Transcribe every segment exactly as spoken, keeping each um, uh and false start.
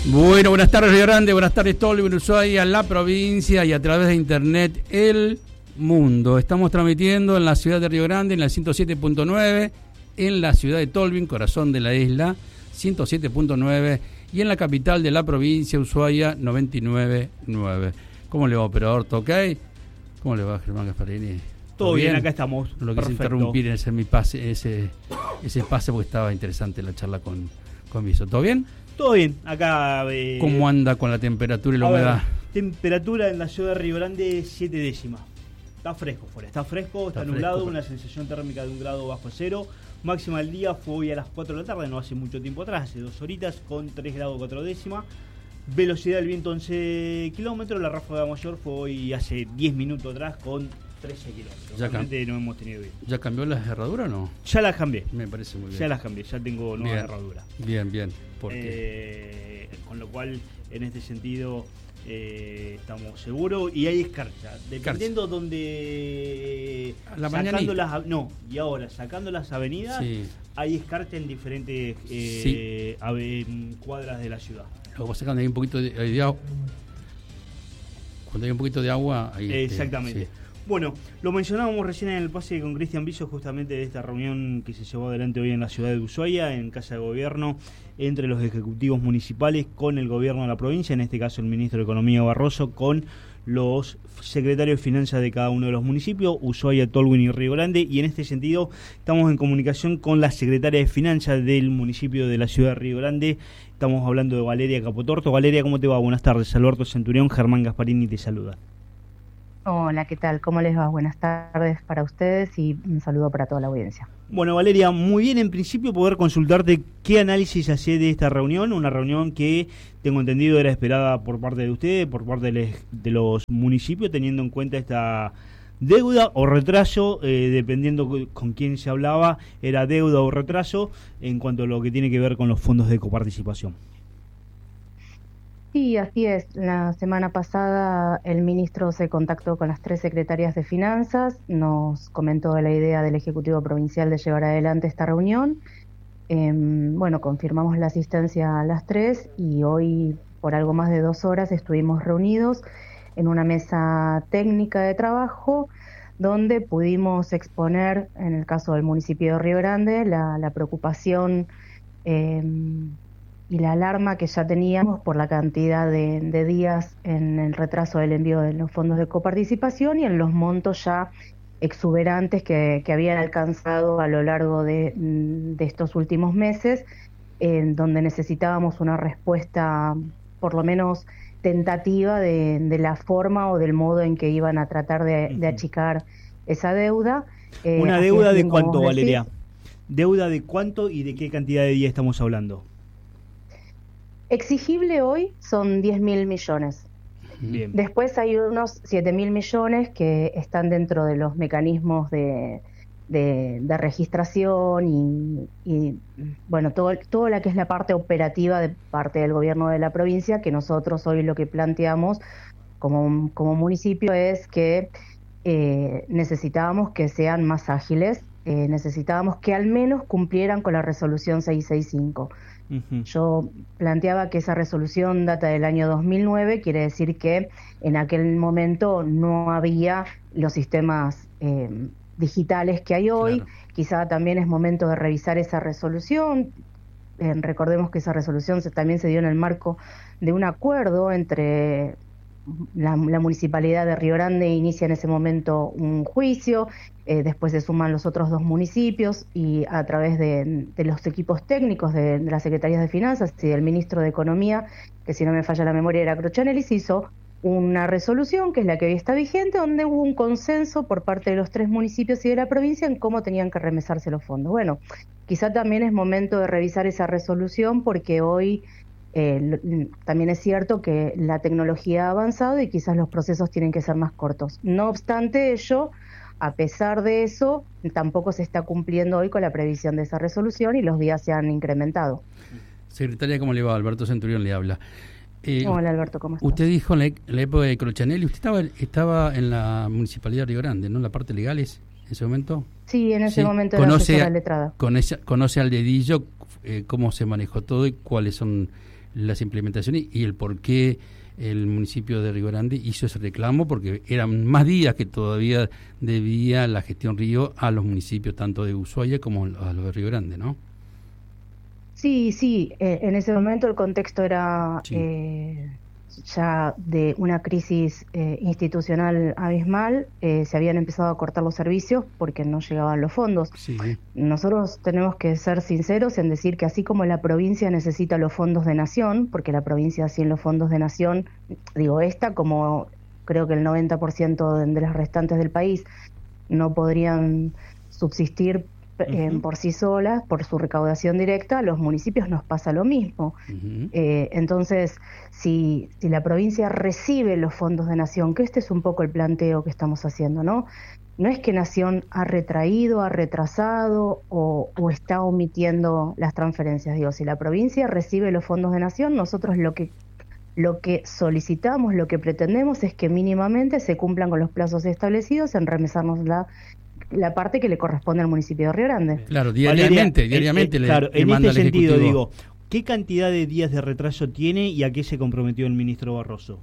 Bueno, buenas tardes Río Grande, buenas tardes Tolwyn, Ushuaia, la provincia y a través de internet el mundo. Estamos transmitiendo en la ciudad de Río Grande en la ciento siete punto nueve, en la ciudad de Tolwyn, corazón de la isla, ciento siete punto nueve y en la capital de la provincia, Ushuaia, noventa y nueve punto nueve. ¿Cómo le va, operador? ¿Todo ok? ¿Cómo le va, Germán Gasparini? Todo bien, acá estamos. Lo que quise interrumpir en ese, mi pase, ese, ese pase porque estaba interesante la charla con, con Viso. ¿Todo bien? Todo bien, acá... Eh, ¿Cómo anda con la temperatura y la humedad? Ver, temperatura en la ciudad de Río Grande, siete décimas. Está fresco fuera, está fresco, está, está nublado, fresco, una sensación térmica de un grado bajo cero. Máxima del día fue hoy a las cuatro de la tarde, no hace mucho tiempo atrás, hace dos horitas, con tres grados cuatro décimas. Velocidad del viento once kilómetros, la ráfaga mayor fue hoy hace diez minutos atrás con trece kilómetros. Ya Realmente no hemos tenido bien. ¿Ya cambió la herradura o no? Ya las cambié. Me parece muy bien. Ya las cambié, ya tengo nueva bien, herradura. Bien, bien. ¿Por eh, qué? Con lo cual, en este sentido, eh, estamos seguros y hay escarcha. Dependiendo escarcha. donde... La sacando las, no, y ahora, sacando las avenidas, sí. hay escarcha en diferentes eh, sí. ave, en cuadras de la ciudad. Lo que pasa es que cuando hay un poquito de, de agua... Cuando hay un poquito de agua... Ahí Exactamente. Este, sí. Bueno, lo mencionábamos recién en el pase con Cristian Viso, justamente de esta reunión que se llevó adelante hoy en la ciudad de Ushuaia, en Casa de Gobierno, entre los ejecutivos municipales con el gobierno de la provincia, en este caso el ministro de Economía Barroso, con los secretarios de Finanzas de cada uno de los municipios, Ushuaia, Tolwyn y Río Grande, y en este sentido estamos en comunicación con la secretaria de Finanzas del municipio de la ciudad de Río Grande. Estamos hablando de Valeria Capotorto. Valeria, ¿cómo te va? Buenas tardes. Alberto Centurión, Germán Gasparini te saluda. Hola, ¿qué tal? ¿Cómo les va? Buenas tardes para ustedes y un saludo para toda la audiencia. Bueno, Valeria, muy bien en principio poder consultarte qué análisis hace de esta reunión, una reunión que tengo entendido era esperada por parte de ustedes, por parte de, de los municipios, teniendo en cuenta esta deuda o retraso, eh, dependiendo con quién se hablaba, era deuda o retraso en cuanto a lo que tiene que ver con los fondos de coparticipación. Sí, así es. La semana pasada el ministro se contactó con las tres secretarias de Finanzas, nos comentó la idea del Ejecutivo Provincial de llevar adelante esta reunión. Eh, bueno, confirmamos la asistencia a las tres y hoy por algo más de dos horas estuvimos reunidos en una mesa técnica de trabajo donde pudimos exponer, en el caso del municipio de Río Grande, la, la preocupación eh, y la alarma que ya teníamos por la cantidad de, de días en el retraso del envío de los fondos de coparticipación y en los montos ya exuberantes que, que habían alcanzado a lo largo de, de estos últimos meses, en donde necesitábamos una respuesta por lo menos tentativa de, de la forma o del modo en que iban a tratar de, de achicar esa deuda. Eh, ¿Una deuda de cuánto, Valeria? ¿Deuda de cuánto y de qué cantidad de días estamos hablando? Exigible hoy son diez mil millones. Bien. Después hay unos siete mil millones que están dentro de los mecanismos de, de, de registración y, y bueno, todo, todo la que es la parte operativa de parte del gobierno de la provincia, que nosotros hoy lo que planteamos como, como municipio es que eh, necesitábamos que sean más ágiles, eh, necesitábamos que al menos cumplieran con la resolución seiscientos sesenta y cinco. Uh-huh. Yo planteaba que esa resolución data del año dos mil nueve, quiere decir que en aquel momento no había los sistemas eh, digitales que hay hoy. Claro. Quizá también es momento de revisar esa resolución. Eh, recordemos que esa resolución se, también se dio en el marco de un acuerdo entre la, la Municipalidad de Río Grande, inicia en ese momento un juicio, eh, después se suman los otros dos municipios y a través de, de los equipos técnicos de, de las Secretarías de Finanzas y del Ministro de Economía, que si no me falla la memoria era Crochanelli, se hizo una resolución que es la que hoy está vigente, donde hubo un consenso por parte de los tres municipios y de la provincia en cómo tenían que remesarse los fondos. Bueno, quizá también es momento de revisar esa resolución porque hoy eh, también es cierto que la tecnología ha avanzado y quizás los procesos tienen que ser más cortos. No obstante ello, a pesar de eso, tampoco se está cumpliendo hoy con la previsión de esa resolución y los días se han incrementado. Secretaria, ¿cómo le va? Alberto Centurión le habla. Eh, Hola Alberto, ¿cómo estás? Usted dijo en la, en la época de Crochanelli, usted estaba, estaba en la Municipalidad de Río Grande, ¿no? En la parte legal es, en ese momento. Sí, en ese ¿Sí? momento era conoce, asesora letrada. Conoce, conoce al dedillo eh, cómo se manejó todo y cuáles son las implementaciones y el por qué el municipio de Río Grande hizo ese reclamo, porque eran más días que todavía debía la gestión Río a los municipios tanto de Ushuaia como a los de Río Grande, ¿no? Sí, sí, eh, en ese momento el contexto era sí. eh, ya de una crisis eh, institucional abismal, eh, se habían empezado a cortar los servicios porque no llegaban los fondos. Sí. Nosotros tenemos que ser sinceros en decir que así como la provincia necesita los fondos de nación, porque la provincia sin los fondos de nación, digo esta, como creo que el noventa por ciento de, de las restantes del país no podrían subsistir Eh, uh-huh. por sí solas, por su recaudación directa, a los municipios nos pasa lo mismo. Uh-huh. Eh, entonces, si, si la provincia recibe los fondos de Nación, que este es un poco el planteo que estamos haciendo, ¿no? No es que Nación ha retraído, ha retrasado o, o está omitiendo las transferencias. Digo, si la provincia recibe los fondos de Nación, nosotros lo que lo que solicitamos, lo que pretendemos es que mínimamente se cumplan con los plazos establecidos en remesarnos la la parte que le corresponde al municipio de Río Grande. Claro, diariamente, Valeria, diariamente eh, eh, le, claro, le en manda este al sentido, Ejecutivo. digo, ¿qué cantidad de días de retraso tiene y a qué se comprometió el ministro Barroso?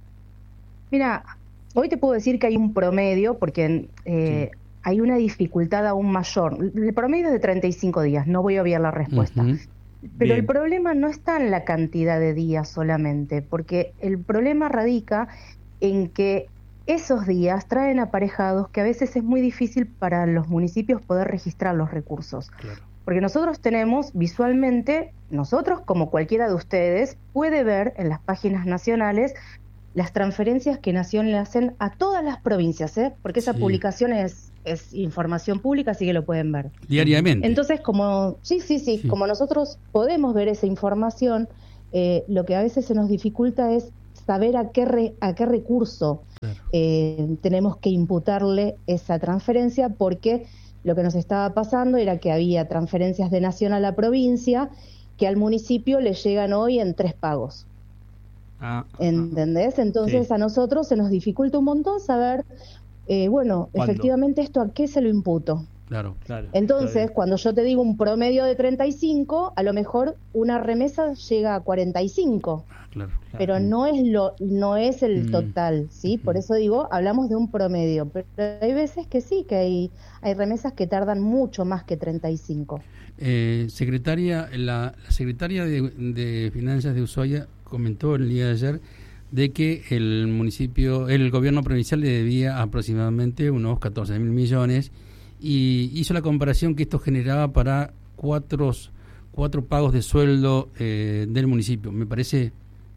Mira, hoy te puedo decir que hay un promedio, porque eh, sí. hay una dificultad aún mayor. El promedio es de treinta y cinco días, no voy a obviar la respuesta. Uh-huh. Pero Bien. El problema no está en la cantidad de días solamente, porque el problema radica en que esos días traen aparejados que a veces es muy difícil para los municipios poder registrar los recursos. Claro. Porque nosotros tenemos visualmente, nosotros como cualquiera de ustedes, puede ver en las páginas nacionales las transferencias que Nación le hacen a todas las provincias, ¿eh? Porque esa sí. publicación es, es información pública, así que lo pueden ver. Diariamente. Entonces, como sí, sí, sí, sí. como nosotros podemos ver esa información, eh, lo que a veces se nos dificulta es saber a qué re, a qué recurso claro. eh, tenemos que imputarle esa transferencia, porque lo que nos estaba pasando era que había transferencias de Nación a la provincia que al municipio le llegan hoy en tres pagos. Ah, ¿Entendés? Entonces sí. a nosotros se nos dificulta un montón saber, eh, bueno, ¿Cuándo? efectivamente esto a qué se lo imputo. Claro, claro. Entonces, claro. cuando yo te digo un promedio de treinta y cinco, a lo mejor una remesa llega a cuarenta y cinco. Claro, claro. Pero no es lo no es el mm. total, ¿sí? Mm. Por eso digo, hablamos de un promedio, pero hay veces que sí, que hay hay remesas que tardan mucho más que treinta y cinco. Eh, secretaria, la, la secretaria de, de Finanzas de Ushuaia comentó el día de ayer de que el municipio, el gobierno provincial le debía aproximadamente unos catorce mil millones y hizo la comparación que esto generaba para cuatro, cuatro pagos de sueldo eh, del municipio. Me parece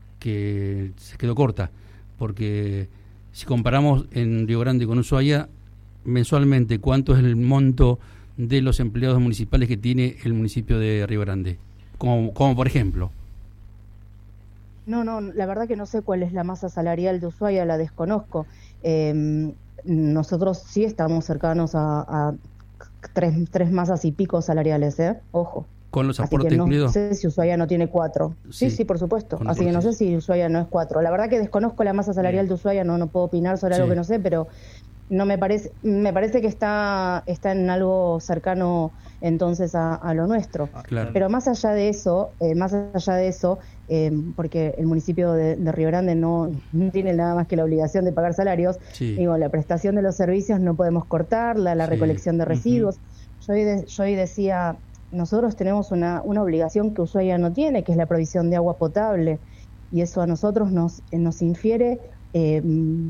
que se quedó corta, porque si comparamos en Río Grande con Ushuaia, mensualmente, ¿cuánto es el monto de los empleados municipales que tiene el municipio de Río Grande? Como, como por ejemplo. No, no, la verdad que no sé cuál es la masa salarial de Ushuaia, la desconozco. Eh, nosotros sí estamos cercanos a, a tres, tres masas y pico salariales, ¿eh? Ojo. ¿Con los aportes Así que no incluidos? sé si Ushuaia no tiene cuatro. Sí, sí, sí por supuesto. Así que no sé si Ushuaia no es cuatro. La verdad que desconozco la masa salarial Bien. de Ushuaia, no, no puedo opinar sobre sí. algo que no sé, pero no me parece, me parece que está, está en algo cercano entonces a, a lo nuestro. Ah, claro. Pero más allá de eso, eh, más allá de eso, eh, porque el municipio de, de Río Grande no, no tiene nada más que la obligación de pagar salarios, sí. digo, la prestación de los servicios no podemos cortarla, la sí. recolección de residuos. Uh-huh. Yo, hoy de, yo hoy decía, nosotros tenemos una, una obligación que Ushuaia no tiene, que es la provisión de agua potable, y eso a nosotros nos, nos infiere eh,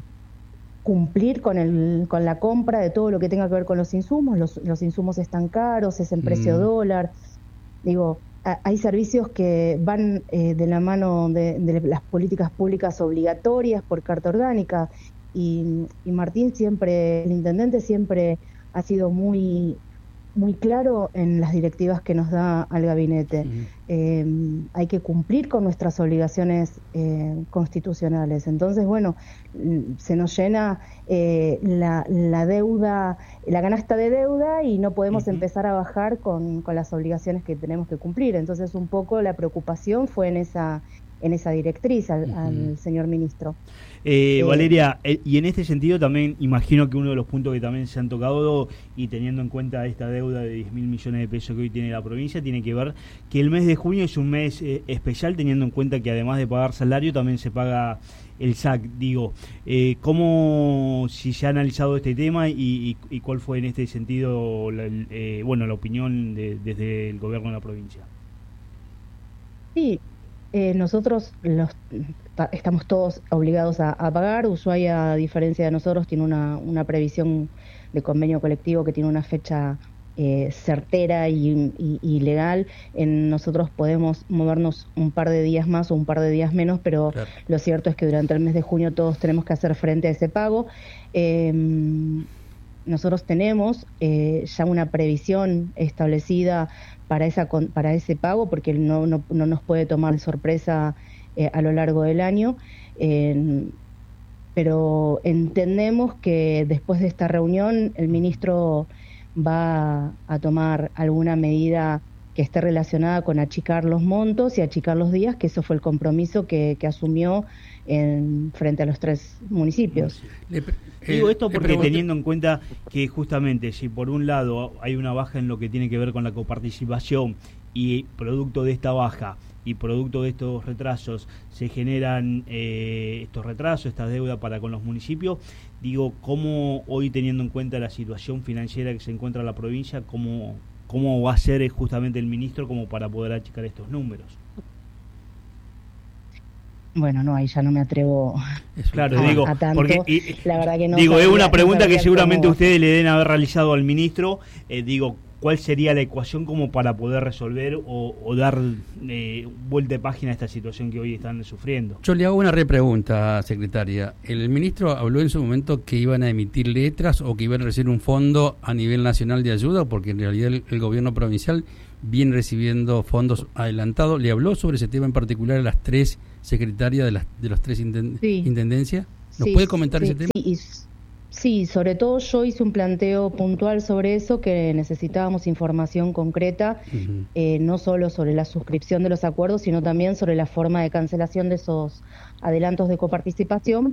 cumplir con el con la compra de todo lo que tenga que ver con los insumos. Los, los insumos están caros, es en precio mm. dólar. Digo, a, hay servicios que van eh, de la mano de, de las políticas públicas obligatorias por carta orgánica, y, y Martín siempre, el intendente siempre ha sido muy muy claro en las directivas que nos da al gabinete. Mm. Eh, hay que cumplir con nuestras obligaciones eh, constitucionales. Entonces, bueno, se nos llena eh, la, la deuda, la canasta de deuda, y no podemos uh-huh. empezar a bajar con, con las obligaciones que tenemos que cumplir. Entonces, un poco la preocupación fue en esa en esa directriz al, uh-huh. al señor ministro. Eh, eh, Valeria, eh, y en este sentido también imagino que uno de los puntos que también se han tocado, y teniendo en cuenta esta deuda de diez mil millones de pesos que hoy tiene la provincia, tiene que ver que el mes de junio es un mes eh, especial, teniendo en cuenta que además de pagar salario también se paga el S A C. Digo, eh, ¿cómo, si se ha analizado este tema y, y, y cuál fue en este sentido la, eh, bueno, la opinión de, desde el gobierno de la provincia? Sí, eh, nosotros los ta, estamos todos obligados a, a pagar. Ushuaia, a diferencia de nosotros, tiene una, una previsión de convenio colectivo que tiene una fecha eh, certera y, y, y legal. En nosotros podemos movernos un par de días más o un par de días menos, pero claro, lo cierto es que durante el mes de junio todos tenemos que hacer frente a ese pago. Eh, nosotros tenemos eh, ya una previsión establecida para esa para ese pago, porque no, no, no nos puede tomar de sorpresa eh, a lo largo del año, eh, pero entendemos que después de esta reunión el ministro va a tomar alguna medida que esté relacionada con achicar los montos y achicar los días, que eso fue el compromiso que, que asumió en, frente a los tres municipios. Le, eh, Digo esto porque teniendo en cuenta que justamente si por un lado hay una baja en lo que tiene que ver con la coparticipación y producto de esta baja y producto de estos retrasos se generan eh, estos retrasos, esta deuda para con los municipios, digo, ¿cómo hoy teniendo en cuenta la situación financiera que se encuentra la provincia, cómo, cómo va a ser justamente el ministro como para poder achicar estos números? Bueno, no, ahí ya no me atrevo claro, a, digo, a tanto. Porque, y, la verdad que no digo, sabía, es una pregunta no que seguramente cómo... ustedes le deben haber realizado al ministro. Eh, digo, ¿cuál sería la ecuación como para poder resolver o, o dar eh, vuelta de página a esta situación que hoy están sufriendo? Yo le hago una repregunta, secretaria. El ministro habló en su momento que iban a emitir letras o que iban a recibir un fondo a nivel nacional de ayuda, porque en realidad el, el gobierno provincial viene recibiendo fondos adelantados. ¿Le habló sobre ese tema en particular a las tres secretarias de las de las tres intend- sí. intendencias? ¿Nos sí, puede comentar sí, ese tema? Sí, y, sí, sobre todo yo hice un planteo puntual sobre eso, que necesitábamos información concreta, uh-huh. eh, no solo sobre la suscripción de los acuerdos, sino también sobre la forma de cancelación de esos adelantos de coparticipación,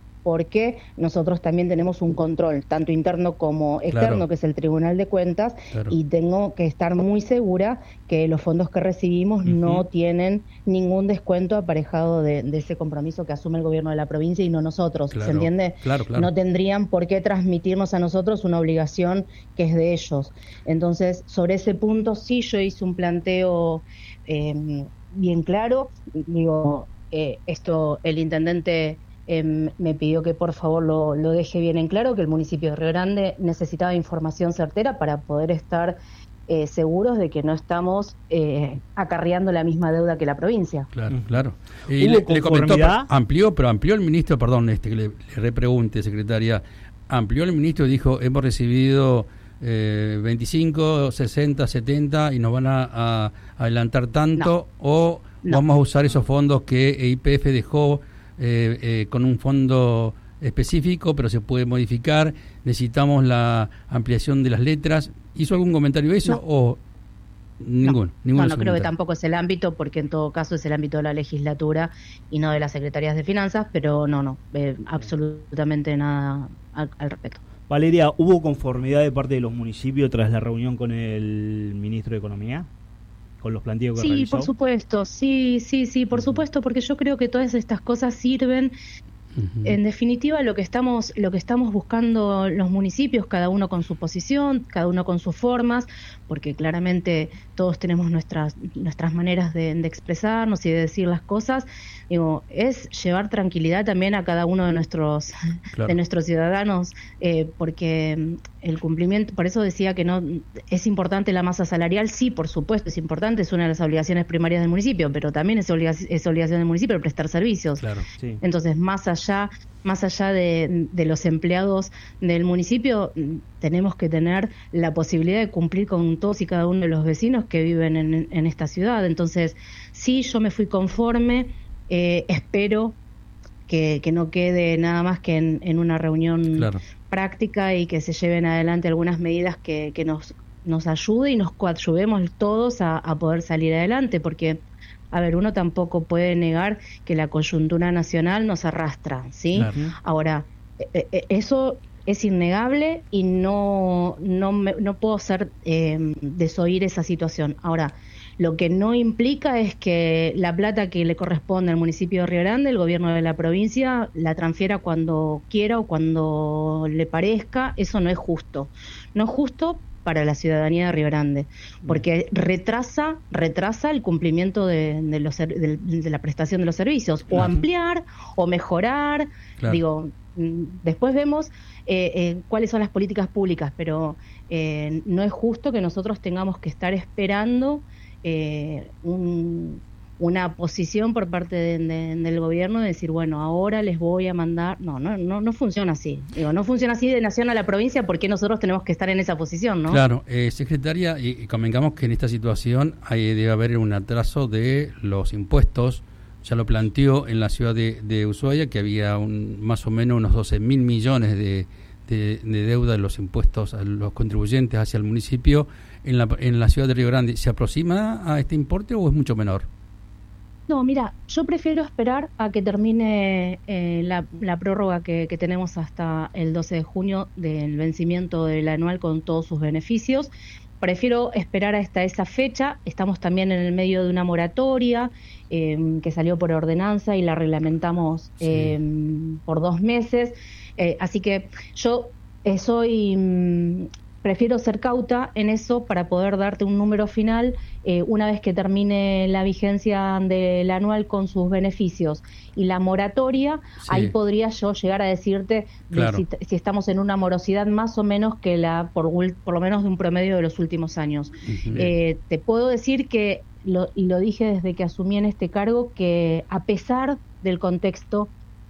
porque nosotros también tenemos un control, tanto interno como externo, claro, que es el Tribunal de Cuentas, claro, y tengo que estar muy segura que los fondos que recibimos uh-huh. no tienen ningún descuento aparejado de, de ese compromiso que asume el gobierno de la provincia y no nosotros, claro, ¿se entiende? Claro, claro. No tendrían por qué transmitirnos a nosotros una obligación que es de ellos. Entonces, sobre ese punto sí yo hice un planteo eh, bien claro. Digo, eh, esto el intendente... Eh, me pidió que por favor lo, lo deje bien en claro, que el municipio de Río Grande necesitaba información certera para poder estar eh, seguros de que no estamos eh, acarreando la misma deuda que la provincia. Claro, uh-huh. claro. Y le, le comentó, amplió, pero amplió el ministro, perdón, este que le, le repregunte, secretaria, amplió el ministro y dijo, hemos recibido eh, veinticinco, sesenta, setenta y nos van a, a adelantar tanto, no. o no. vamos a usar esos fondos que I P F dejó Eh, eh, con un fondo específico, pero se puede modificar, necesitamos la ampliación de las letras. ¿Hizo algún comentario eso no. o ninguno? No, no, no creo que tampoco es el ámbito, porque en todo caso es el ámbito de la legislatura y no de las secretarías de finanzas, pero no, no, eh, absolutamente nada al, al respecto. Valeria, ¿hubo conformidad de parte de los municipios tras la reunión con el ministro de Economía? Con los planteos que sí, realizó. Por supuesto, sí, sí, sí, por uh-huh. supuesto, porque yo creo que todas estas cosas sirven. Uh-huh. En definitiva, lo que estamos, lo que estamos buscando los municipios, cada uno con su posición, cada uno con sus formas, porque claramente todos tenemos nuestras nuestras maneras de, de expresarnos y de decir las cosas. Digo, es llevar tranquilidad también a cada uno de nuestros claro. de nuestros ciudadanos, eh, porque el cumplimiento, por eso decía que no es importante la masa salarial, sí, por supuesto, es importante, es una de las obligaciones primarias del municipio, pero también es obligación, es obligación del municipio el prestar servicios. Claro, sí. Entonces, más allá, más allá de, de los empleados del municipio, tenemos que tener la posibilidad de cumplir con todos y cada uno de los vecinos que viven en, en esta ciudad. Entonces, sí, yo me fui conforme. Eh, espero que, que no quede nada más que en, en una reunión claro. práctica y que se lleven adelante algunas medidas que, que nos, nos ayude y nos coadyuvemos todos a, a poder salir adelante, porque a ver, uno tampoco puede negar que la coyuntura nacional nos arrastra, ¿sí? Claro. Ahora, eh, eh, eso es innegable y no, no, me, no puedo hacer eh, desoír esa situación. Ahora, lo que no implica es que la plata que le corresponde al municipio de Río Grande, el gobierno de la provincia, la transfiera cuando quiera o cuando le parezca. Eso no es justo. No es justo para la ciudadanía de Río Grande, porque retrasa retrasa el cumplimiento de, de, los, de, de la prestación de los servicios, o ampliar, o mejorar. Claro. Digo, después vemos eh, eh, cuáles son las políticas públicas, pero eh, no es justo que nosotros tengamos que estar esperando Eh, un, una posición por parte de, de, del gobierno de decir, bueno, ahora les voy a mandar. No, no, no, no funciona así. Digo, no funciona así de nación a la provincia, porque nosotros tenemos que estar en esa posición, ¿no? Claro, eh, secretaria, y, y convengamos que en esta situación hay, debe haber un atraso de los impuestos. Ya lo planteó en la ciudad de, de Ushuaia, que había un, más o menos unos doce mil millones de, de, de deuda de los impuestos a los contribuyentes hacia el municipio. En la, en la ciudad de Río Grande, ¿se aproxima a este importe o es mucho menor? No, mira, yo prefiero esperar a que termine eh, la, la prórroga que, que tenemos hasta el doce de junio del vencimiento del anual con todos sus beneficios. Prefiero esperar hasta esa fecha. Estamos también en el medio de una moratoria eh, que salió por ordenanza y la reglamentamos sí. eh, por dos meses. Eh, así que yo eh, soy... Mm, prefiero ser cauta en eso para poder darte un número final eh, una vez que termine la vigencia del anual con sus beneficios y la moratoria. Sí. Ahí podría yo llegar a decirte claro. de si, si estamos en una morosidad más o menos que la por, por lo menos de un promedio de los últimos años. Uh-huh. eh, te puedo decir que lo, y lo dije desde que asumí en este cargo, que a pesar del contexto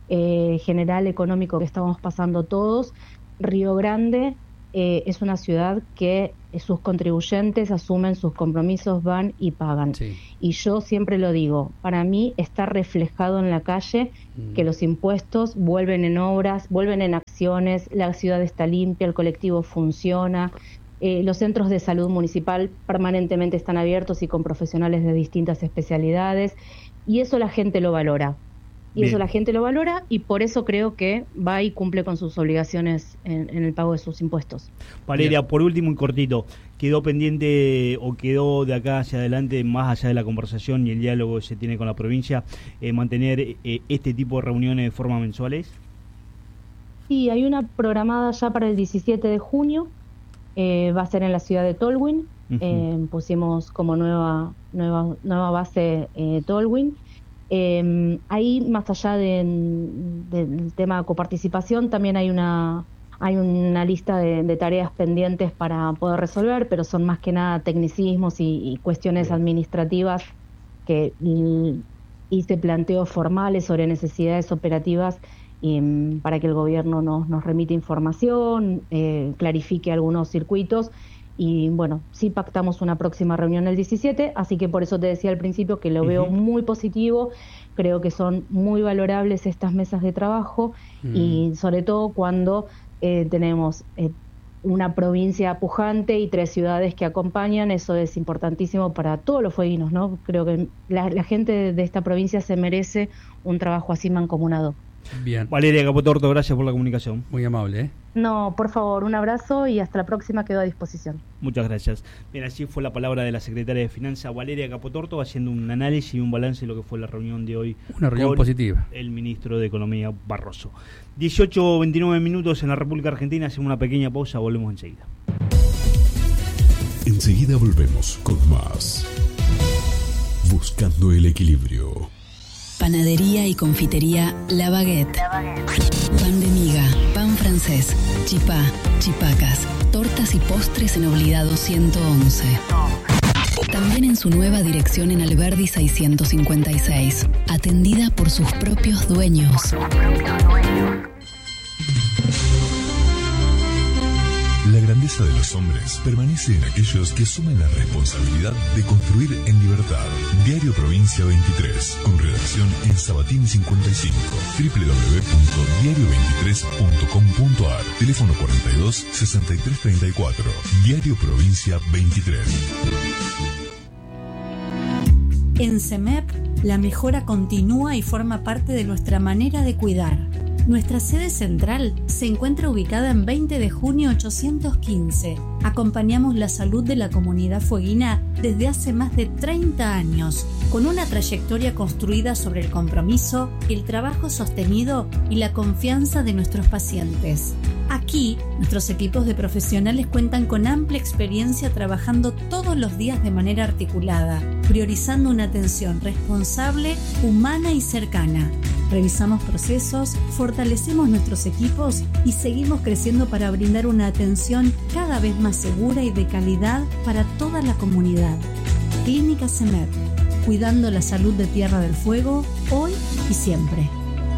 eh, general económico que estamos pasando todos, Río Grande Eh, es una ciudad que sus contribuyentes asumen sus compromisos, van y pagan. Sí. Y yo siempre lo digo, para mí está reflejado en la calle mm. que los impuestos vuelven en obras, vuelven en acciones, la ciudad está limpia, el colectivo funciona, eh, los centros de salud municipal permanentemente están abiertos y con profesionales de distintas especialidades, y eso la gente lo valora. Y Bien. Eso la gente lo valora, y por eso creo que va y cumple con sus obligaciones en, en el pago de sus impuestos. Valeria, por último y cortito, ¿quedó pendiente o quedó de acá hacia adelante, más allá de la conversación y el diálogo que se tiene con la provincia, eh, mantener eh, este tipo de reuniones de forma mensuales? Sí, hay una programada ya para el diecisiete de junio, eh, va a ser en la ciudad de Tolwyn. Uh-huh. eh, pusimos como nueva, nueva, nueva base eh, Tolwyn. Eh, ahí, más allá de, de, del tema de coparticipación, también hay una hay una lista de, de tareas pendientes para poder resolver, pero son más que nada tecnicismos y, y cuestiones administrativas que y, hice planteos formales sobre necesidades operativas y, para que el gobierno nos, nos remita información, eh, clarifique algunos circuitos. Y bueno, sí pactamos una próxima reunión el diecisiete, así que por eso te decía al principio que lo veo uh-huh. muy positivo. Creo que son muy valorables estas mesas de trabajo uh-huh. y sobre todo cuando eh, tenemos eh, una provincia pujante y tres ciudades que acompañan. Eso es importantísimo para todos los fueguinos, ¿no? Creo que la, la gente de, de esta provincia se merece un trabajo así mancomunado. Bien. Valeria Capotorto, gracias por la comunicación. Muy amable, ¿eh? No, por favor, un abrazo y hasta la próxima, quedo a disposición. Muchas gracias. Bien, así fue la palabra de la secretaria de Finanzas, Valeria Capotorto, haciendo un análisis y un balance de lo que fue la reunión de hoy. Una reunión positiva. El ministro de Economía, Barroso. dieciocho veintinueve minutos en la República Argentina, hacemos una pequeña pausa, volvemos enseguida. Enseguida volvemos con más. Buscando el equilibrio. Panadería y confitería La Baguette. La Baguette. Pan de miga, pan francés, chipá, chipacas, tortas y postres en Obligado ciento once. También en su nueva dirección en Alberdi seiscientos cincuenta y seis. Atendida por sus propios dueños. La grandeza de los hombres permanece en aquellos que asumen la responsabilidad de construir en libertad. Diario Provincia veintitrés, con redacción en Sabatini cincuenta y cinco, doble u doble u doble u punto diario veintitrés punto com punto a r, teléfono cuarenta y dos, sesenta y tres treinta y cuatro. Diario Provincia veintitrés. En CEMEP, la mejora continúa y forma parte de nuestra manera de cuidar. Nuestra sede central se encuentra ubicada en veinte de junio ochocientos quince. Acompañamos la salud de la comunidad fueguina desde hace más de treinta años, con una trayectoria construida sobre el compromiso, el trabajo sostenido y la confianza de nuestros pacientes. Aquí, nuestros equipos de profesionales cuentan con amplia experiencia trabajando todos los días de manera articulada, priorizando una atención responsable, humana y cercana. Revisamos procesos, fortalecemos nuestros equipos y seguimos creciendo para brindar una atención cada vez más segura y de calidad para toda la comunidad. Clínica CEMEP, cuidando la salud de Tierra del Fuego, hoy y siempre.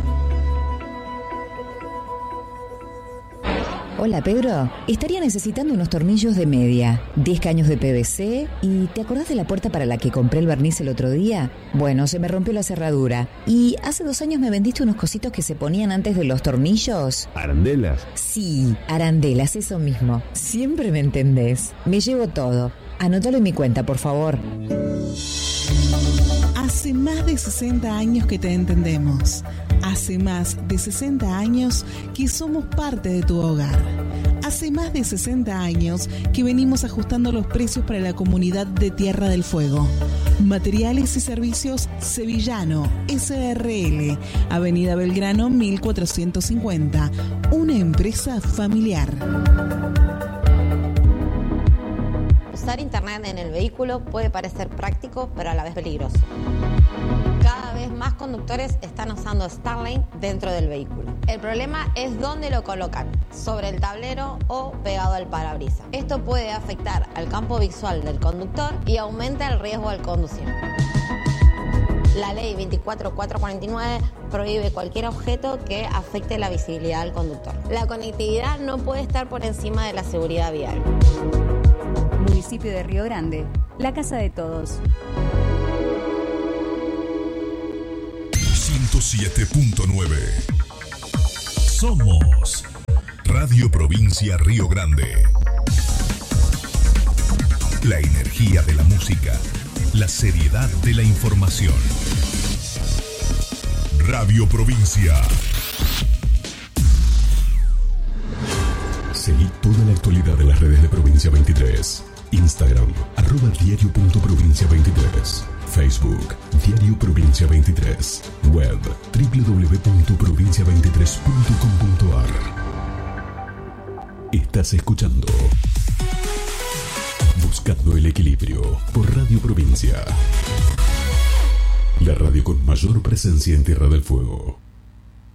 Hola Pedro, estaría necesitando unos tornillos de media, diez caños de P V C y ¿te acordás de la puerta para la que compré el barniz el otro día? Bueno, se me rompió la cerradura y hace dos años me vendiste unos cositos que se ponían antes de los tornillos. ¿Arandelas? Sí, arandelas, eso mismo. Siempre me entendés. Me llevo todo. Anótalo en mi cuenta, por favor. Hace más de sesenta años que te entendemos. Hace más de sesenta años que somos parte de tu hogar. Hace más de sesenta años que venimos ajustando los precios para la comunidad de Tierra del Fuego. Materiales y Servicios Sevillano, S R L, Avenida Belgrano mil cuatrocientos cincuenta, una empresa familiar. Usar internet en el vehículo puede parecer práctico, pero a la vez peligroso. Cada vez más conductores están usando Starlink dentro del vehículo. El problema es dónde lo colocan, sobre el tablero o pegado al parabrisas. Esto puede afectar al campo visual del conductor y aumenta el riesgo al conducir. La ley veinticuatro mil cuatrocientos cuarenta y nueve prohíbe cualquier objeto que afecte la visibilidad del conductor. La conectividad no puede estar por encima de la seguridad vial. Municipio de Río Grande, la casa de todos. ciento siete punto nueve. Somos Radio Provincia Río Grande. La energía de la música, la seriedad de la información. Radio Provincia. Seguí toda la actualidad de las redes de Provincia veintitrés. Instagram, arroba diario punto provincia veintitrés. Facebook, Diario Provincia veintitrés. Web, doble u doble u doble u punto provincia veintitrés punto com punto a r. Estás escuchando Buscando el Equilibrio por Radio Provincia. La radio con mayor presencia en Tierra del Fuego.